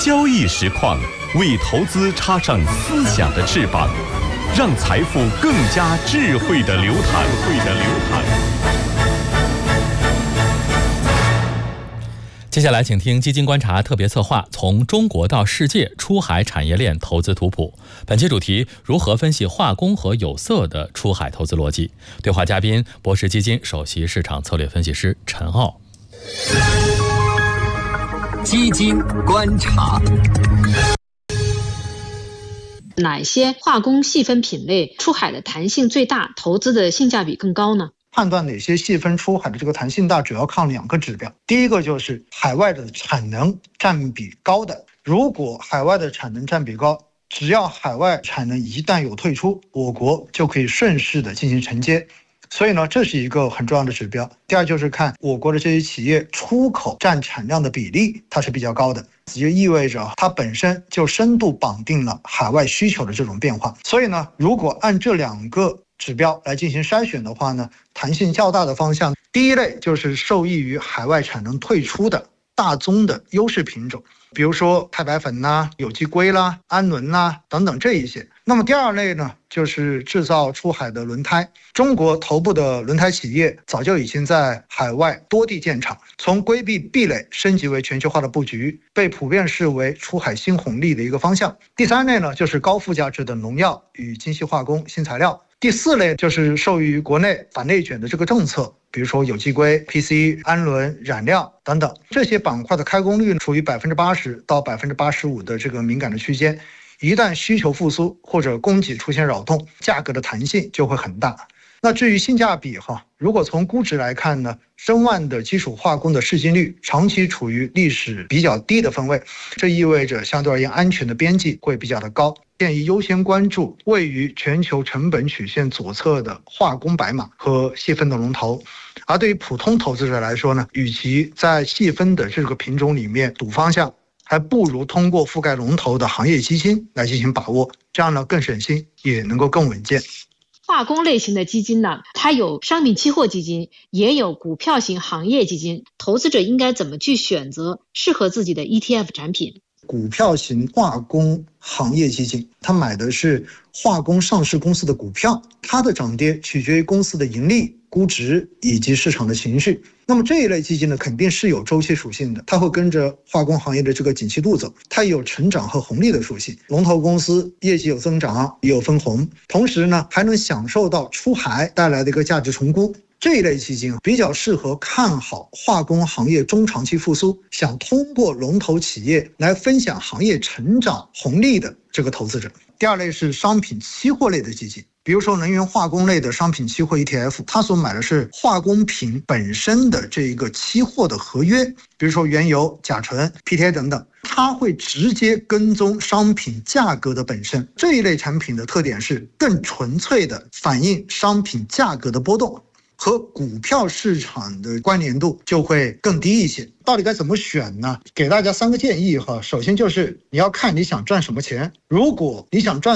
交易实况，为投资插上思想的翅膀，让财富更加智慧的流淌。 接下来请听基金观察特别策划，从中国到世界出海产业链投资图谱。本期主题：如何分析化工和有色的出海投资逻辑。对话嘉宾：博时基金首席市场策略分析师陈傲。 基金观察。 哪些化工细分品类出海的弹性最大，投资的性价比更高呢？ 判断哪些细分出海的这个弹性大，主要看2个指标。第一个就是海外的产能占比高的，如果海外的产能占比高，只要海外产能一旦有退出，我国就可以顺势的进行承接。所以呢，这是一个很重要的指标。第二就是看我国的这些企业出口占产量的比例，它是比较高的，就意味着它本身就深度绑定了海外需求的这种变化。所以呢，如果按这2个指标来进行筛选的话呢，弹性较大的方向，第一类就是受益于海外产能退出的大宗的优势品种，比如说钛白粉啦、有机硅啦、氨纶啦等等这一些。那么第2类呢，就是制造出海的轮胎。中国头部的轮胎企业早就已经在海外多地建厂，从规避壁垒升级为全球化的布局，被普遍视为出海新红利的一个方向。第3类呢，就是高附加值的农药与精细化工、新材料。第4类就是受益于国内反内卷的这个政策，比如说有机硅、PC、氨纶、染料等等，这些板块的开工率处于80%到85%的这个敏感的区间。一旦需求复苏或者供给出现扰动，价格的弹性就会很大。那至于性价比如果从估值来看呢，申万的基础化工的市净率长期处于历史比较低的分位，这意味着相对而言安全的边际会比较的高。建议优先关注位于全球成本曲线左侧的化工白马和细分的龙头。而对于普通投资者来说呢，与其在细分的这个品种里面赌方向，还不如通过覆盖龙头的行业基金来进行把握，这样呢更省心，也能够更稳健。 化工类型的基金呢，它有商品期货基金，也有股票型行业基金，投资者应该怎么去选择适合自己的 ETF 产品？ 股票型化工行业基金，它买的是化工上市公司的股票，它的涨跌取决于公司的盈利、估值以及市场的情绪。那么这一类基金呢，肯定是有周期属性的，它会跟着化工行业的这个景气度走，它也有成长和红利的属性。龙头公司业绩有增长，也有分红，同时呢，还能享受到出海带来的一个价值重估。这一类基金比较适合看好化工行业中长期复苏，想通过龙头企业来分享行业成长红利的这个投资者。第2类是商品期货类的基金，比如说能源化工类的商品期货 ETF， 它所买的是化工品本身的这一个期货的合约，比如说原油、甲醇、PTA 等等，它会直接跟踪商品价格的本身。这一类产品的特点是更纯粹的反映商品价格的波动，和股票市场的关联度就会更低一些。到底该怎么选呢？给大家3个建议首先就是你要看你想赚什么钱。如果你想赚